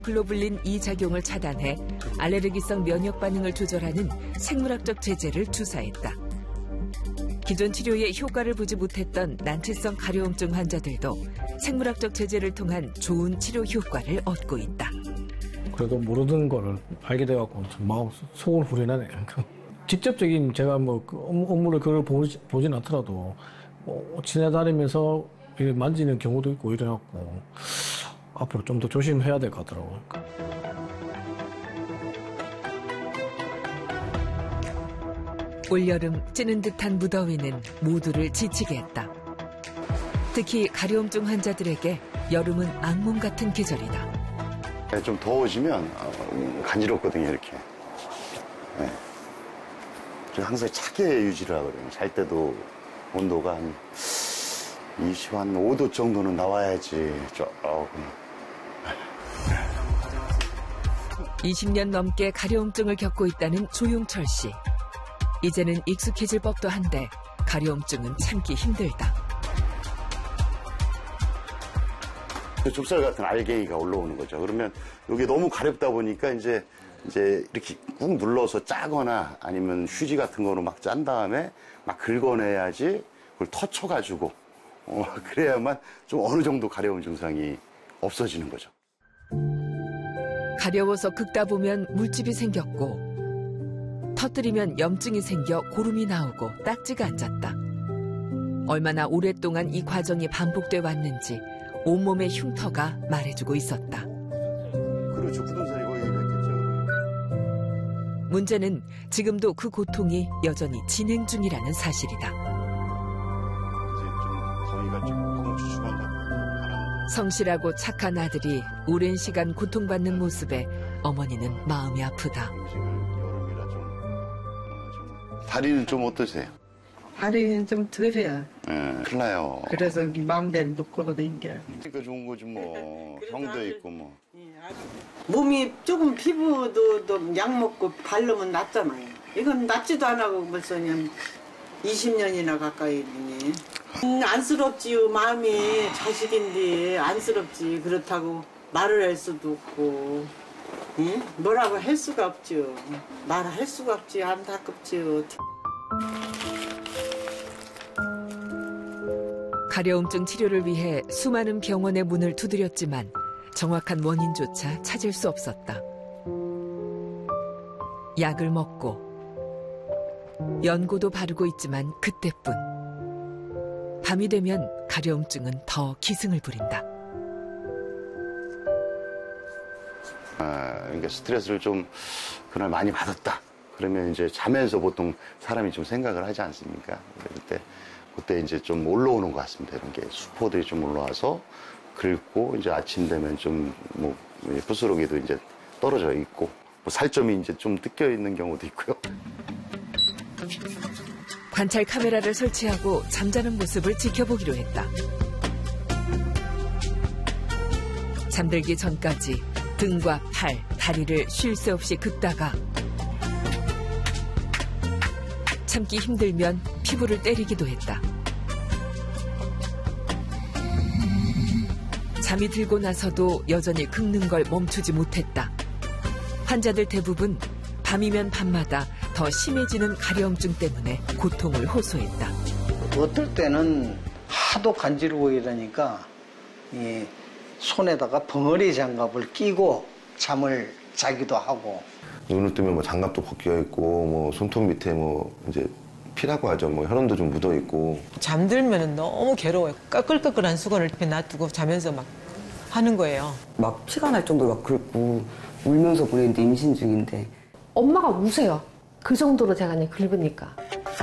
글로불린 이 작용을 차단해 알레르기성 면역 반응을 조절하는 생물학적 제제를 주사했다. 기존 치료에 효과를 보지 못했던 난치성 가려움증 환자들도 생물학적 제제를 통한 좋은 치료 효과를 얻고 있다. 그래도 모르던 거를 알게 돼갖고 마음 속을 후련하네. 직접적인 제가 업무를 그걸 보진 않더라도 지나다니면서 만지는 경우도 있고 이래갖고 앞으로 좀 더 조심해야 될 것 같더라고요. 올여름 찌는 듯한 무더위는 모두를 지치게 했다. 특히 가려움증 환자들에게 여름은 악몽 같은 계절이다. 좀 더워지면 간지럽거든요, 이렇게. 네. 그래서 항상 차게 유지를 하거든요. 잘 때도 온도가 한 25도 정도는 나와야지 조금. 20년 넘게 가려움증을 겪고 있다는 조용철 씨. 이제는 익숙해질 법도 한데 가려움증은 참기 힘들다. 좁쌀 같은 알갱이가 올라오는 거죠. 그러면 이게 너무 가렵다 보니까 이제 이렇게 꾹 눌러서 짜거나 아니면 휴지 같은 거로 막 짠 다음에 막 긁어내야지 그걸 터쳐가지고 그래야만 좀 어느 정도 가려움 증상이 없어지는 거죠. 가려워서 긁다 보면 물집이 생겼고 터뜨리면 염증이 생겨 고름이 나오고 딱지가 앉았다. 얼마나 오랫동안 이 과정이 반복돼 왔는지 온몸의 흉터가 말해주고 있었다. 그렇죠. 부동산이 거의 있겠죠. 문제는 지금도 그 고통이 여전히 진행 중이라는 사실이다. 이제 좀 거의가 조금 주춤한 것 같아요. 성실하고 착한 아들이 오랜 시간 고통받는 모습에 어머니는 마음이 아프다. 여름이라 다리는 좀 어떠세요? 다리는 좀 덜해요. 큰일 나요. 그래서 마음대로 놓고 다니겨. 그러니까 좋은 거지 뭐. 형도 있고 뭐. 몸이 조금 피부도 약 먹고 바르면 낫잖아요. 이건 낫지도 안 하고 벌써 그냥 20년이나 가까이 되네. 안쓰럽지요. 마음이 자식인데 안쓰럽지. 그렇다고 말을 할 수도 없고 뭐라고 할 수가 없죠. 말할 수가 없지. 안타깝지요. 가려움증 치료를 위해 수많은 병원의 문을 두드렸지만 정확한 원인조차 찾을 수 없었다. 약을 먹고 연고도 바르고 있지만 그때뿐. 밤이 되면 가려움증은 더 기승을 부린다. 그러니까 스트레스를 좀 그날 많이 받았다. 그러면 이제 자면서 보통 사람이 좀 생각을 하지 않습니까? 그때 이제 좀 올라오는 것 같습니다. 이런 게 수포들이 좀 올라와서 긁고 이제 아침 되면 좀 뭐 부스러기도 이제 떨어져 있고 뭐 살점이 이제 좀 뜯겨 있는 경우도 있고요. 관찰 카메라를 설치하고 잠자는 모습을 지켜보기로 했다. 잠들기 전까지 등과 팔, 다리를 쉴 새 없이 긁다가 참기 힘들면 피부를 때리기도 했다. 잠이 들고 나서도 여전히 긁는 걸 멈추지 못했다. 환자들 대부분 밤이면 밤마다 더 심해지는 가려움증 때문에 고통을 호소했다. 어떨 때는 하도 간지러워 이러니까 이 손에다가 벙어리 장갑을 끼고 잠을 자기도 하고. 눈을 뜨면 뭐 장갑도 벗겨 있고 뭐 손톱 밑에 뭐 이제 피라고 하죠. 뭐 혈흔도 좀 묻어 있고. 잠들면은 너무 괴로워요. 까끌까끌한 수건을 옆에 놔두고 자면서 막 하는 거예요. 막 피가 날 정도로 막 긁고 울면서 보내는데 임신 중인데. 엄마가 우세요. 그 정도로 제가 긁으니까.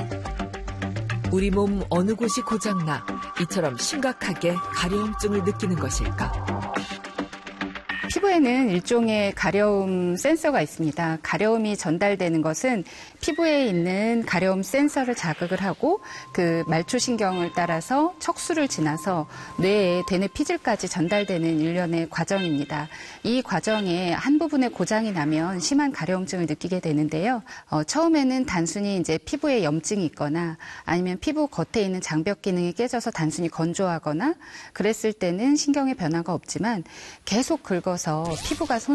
우리 몸 어느 곳이 고장나 이처럼 심각하게 가려움증을 느끼는 것일까? 피부에는 일종의 가려움 센서가 있습니다. 가려움이 전달되는 것은 피부에 있는 가려움 센서를 자극을 하고 그 말초신경을 따라서 척수를 지나서 뇌에 대뇌 피질까지 전달되는 일련의 과정입니다. 이 과정에 한 부분에 고장이 나면 심한 가려움증을 느끼게 되는데요. 처음에는 단순히 이제 피부에 염증이 있거나 아니면 피부 겉에 있는 장벽 기능이 깨져서 단순히 건조하거나 그랬을 때는 신경의 변화가 없지만 계속 긁어서 피부가